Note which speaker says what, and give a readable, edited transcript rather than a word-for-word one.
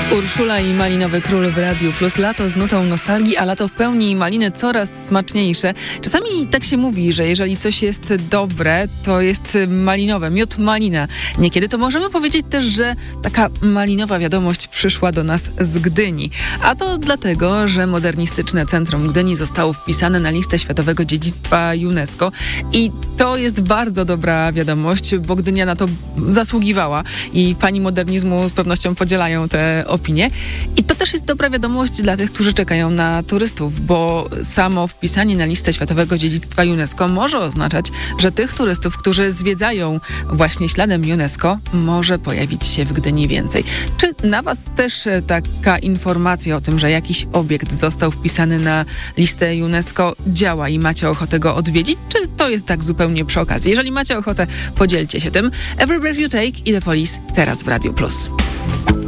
Speaker 1: Urszula i Malinowy Król w Radiu Plus. Lato z nutą nostalgii, a lato w pełni i maliny coraz smaczniejsze. Czasami tak się mówi, że jeżeli coś jest dobre, to jest malinowe, miód malina. Niekiedy to możemy powiedzieć też, że taka malinowa wiadomość przyszła do nas z Gdyni. A to dlatego, że modernistyczne centrum Gdyni zostało wpisane na listę Światowego Dziedzictwa UNESCO i to jest bardzo dobra wiadomość, bo Gdynia na to zasługiwała i fani modernizmu z pewnością podzielają te opinie. I to też jest dobra wiadomość dla tych, którzy czekają na turystów, bo samo wpisanie na listę Światowego Dziedzictwa UNESCO może oznaczać, że tych turystów, którzy zwiedzają właśnie śladem UNESCO, może pojawić się w Gdyni więcej. Czy na Was też taka informacja o tym, że jakiś obiekt został wpisany na listę UNESCO działa i macie ochotę go odwiedzić, czy to jest tak zupełnie przy okazji? Jeżeli macie ochotę, podzielcie się tym. Every Breath You Take i The Police teraz w Radiu Plus.